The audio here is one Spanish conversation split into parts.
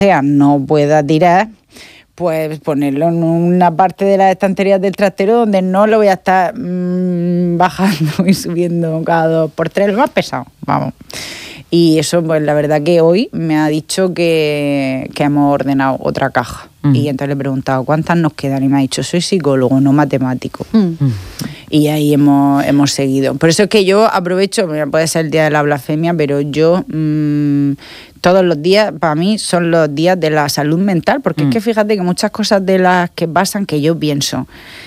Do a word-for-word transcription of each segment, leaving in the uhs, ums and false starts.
sea no pueda tirar, pues ponerlo en una parte de las estanterías del trastero donde no lo voy a estar mmm, bajando y subiendo cada dos por tres, lo más pesado, vamos. Y eso, pues la verdad que hoy me ha dicho que, que hemos ordenado otra caja. Mm. Y entonces le he preguntado, ¿cuántas nos quedan? Y me ha dicho, soy psicólogo, no matemático. Mm. Y ahí hemos, hemos seguido. Por eso es que yo aprovecho, puede ser el día de la blasfemia, pero yo mmm, todos los días, para mí, son los días de la salud mental, porque mm. es que fíjate que muchas cosas de las que pasan que yo pienso,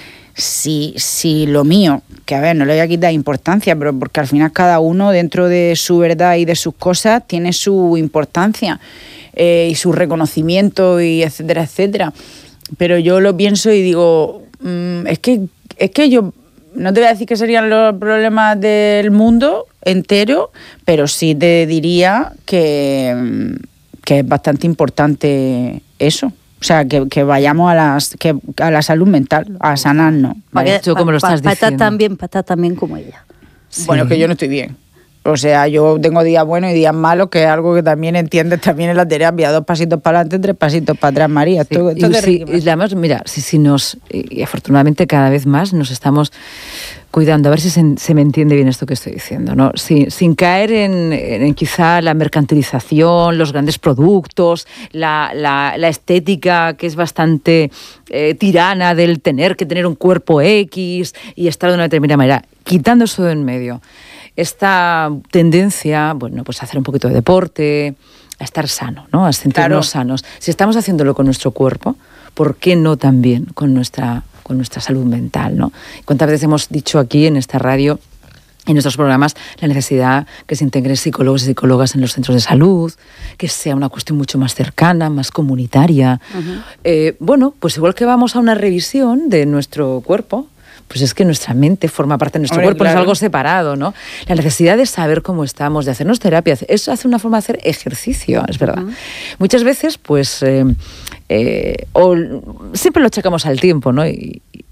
si, si lo mío, que a ver, no le voy a quitar importancia, pero porque al final cada uno dentro de su verdad y de sus cosas tiene su importancia eh, y su reconocimiento y etcétera, etcétera. Pero yo lo pienso y digo, mmm, es que es que yo no te voy a decir que serían los problemas del mundo entero, pero sí te diría que, que es bastante importante eso. O sea, que, que vayamos a, las, que, a la salud mental, a sanarnos. ¿Vale? Tú como lo estás pa, diciendo. Para estar también, para estar también como ella. Sí. Bueno, es que yo no estoy bien. O sea, yo tengo días buenos y días malos, que es algo que también entiendes también en la terapia. Dos pasitos para adelante, tres pasitos para atrás, María. Sí. Esto, esto y, sí, y además, mira, si, si nos... Y afortunadamente cada vez más nos estamos cuidando, a ver si se, se me entiende bien esto que estoy diciendo, ¿no? Sin, sin caer en, en quizá la mercantilización, los grandes productos, la, la, la estética que es bastante eh, tirana del tener que tener un cuerpo X y estar de una determinada manera. Quitando eso de en medio, esta tendencia, bueno, pues a hacer un poquito de deporte, a estar sano, ¿no? A sentirnos claro. sanos. Si estamos haciéndolo con nuestro cuerpo, ¿por qué no también con nuestra con nuestra salud mental, ¿no? ¿Cuántas veces hemos dicho aquí en esta radio, en nuestros programas, la necesidad que se integren psicólogos y psicólogas en los centros de salud, que sea una cuestión mucho más cercana, más comunitaria? Uh-huh. Eh, bueno, pues igual que vamos a una revisión de nuestro cuerpo, pues es que nuestra mente forma parte de nuestro Hombre, cuerpo, claro. no es algo separado, ¿no? La necesidad de saber cómo estamos, de hacernos terapia, eso hace una forma de hacer ejercicio, es verdad. Uh-huh. Muchas veces, pues, eh, eh, o siempre lo achacamos al tiempo, ¿no? Y, y,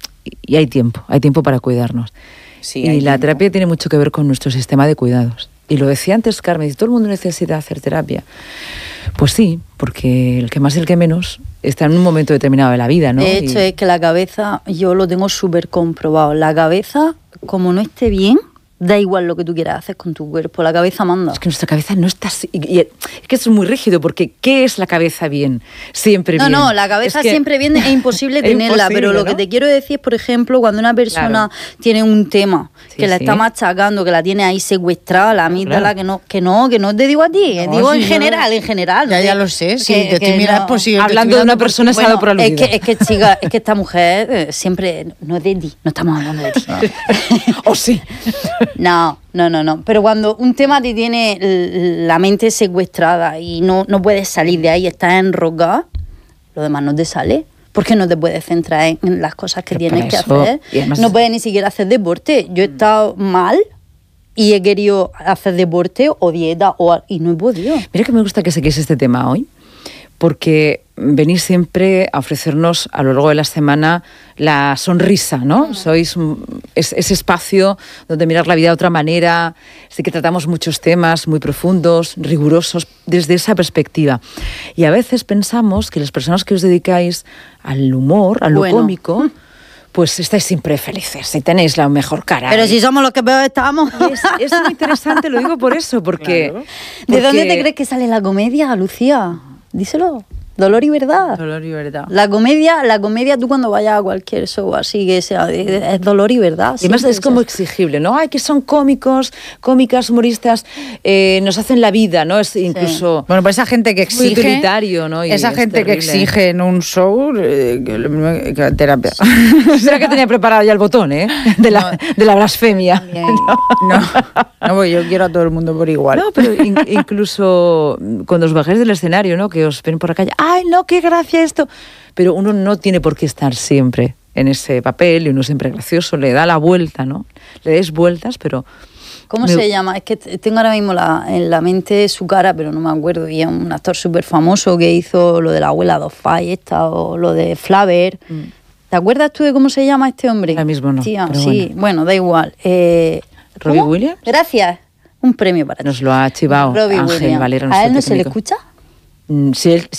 y hay tiempo, hay tiempo para cuidarnos. Sí, y la tiempo. terapia tiene mucho que ver con nuestro sistema de cuidados. Y lo decía antes Carmen, todo el mundo necesita hacer terapia. Pues sí, porque el que más y el que menos está en un momento determinado de la vida, ¿no? De hecho, y... es que la cabeza, yo lo tengo súper comprobado. La cabeza, como no esté bien, da igual lo que tú quieras hacer con tu cuerpo, la cabeza manda. Es que nuestra cabeza no está... Y, y, es que eso es muy rígido, porque ¿qué es la cabeza bien? Siempre no, bien. No, no, la cabeza es que siempre bien, es imposible tenerla, imposible, pero lo ¿no? que te quiero decir es, por ejemplo, cuando una persona claro. tiene un tema sí, que la sí. está machacando, que la tiene ahí secuestrada, la amígdala, claro. que no, que no, que no te digo a ti, no, digo sí, en general, en general. Ya, ya lo sé, sí, que, te estoy mirando no, por si... Hablando de una persona bueno, se ha dado por aludida. Es que, es que, chica, es que esta mujer eh, siempre, no es de ti, no estamos hablando de ti. ¿O sí? No, no, no, no. Pero cuando un tema te tiene la mente secuestrada y no, no puedes salir de ahí, estás enrocada, lo demás no te sale. Porque no te puedes centrar en, en las cosas que Pero tienes que eso, hacer. Además, no puedes ni siquiera hacer deporte. Yo he estado mal y he querido hacer deporte o dieta o, y no he podido. Mira que me gusta que saquéis este tema hoy, porque venís siempre a ofrecernos a lo largo de la semana la sonrisa, ¿no? Uh-huh. Sois es, ese espacio donde mirar la vida de otra manera, sí que tratamos muchos temas muy profundos, rigurosos, desde esa perspectiva. Y a veces pensamos que las personas que os dedicáis al humor, a lo bueno. cómico, pues estáis siempre felices y tenéis la mejor cara. Pero si somos los que peor estamos. Es, es muy interesante, lo digo por eso, porque, claro. porque... ¿De dónde te crees que sale la comedia, Lucía? Díselo. Dolor y verdad. Dolor y verdad. La comedia, la comedia tú cuando vayas a cualquier show así que sea, es dolor y verdad. Y además es como exigible, ¿no? Ay, que son cómicos, cómicas, humoristas, eh, nos hacen la vida, ¿no? Es incluso... Sí. Bueno, pues esa gente que exige... Muy utilitario, ¿no? Y esa gente terrible. Que exige en un show, eh, que, que, terapia. Será que tenía preparado ya el botón, ¿eh? De la, no. de la blasfemia. No, no, no, pues yo quiero a todo el mundo por igual. No, pero in, incluso cuando os bajáis del escenario, ¿no? Que os ven por la calle, ¡ay, no, qué gracia esto! Pero uno no tiene por qué estar siempre en ese papel y uno siempre gracioso, le da la vuelta, ¿no? Le des vueltas, pero... ¿Cómo me... se llama? Es que tengo ahora mismo la, en la mente su cara, pero no me acuerdo. Y es un actor súper famoso que hizo lo de la abuela Dofay esta o lo de Flaver. Mm. ¿Te acuerdas tú de cómo se llama este hombre? Ahora mismo no. Tía, sí, bueno. bueno, da igual. Eh, ¿Robbie Williams? Gracias. Un premio para ti. Nos lo ha chivado Robbie Ángel Williams. Valera. ¿A él no se le escucha? mm, si él,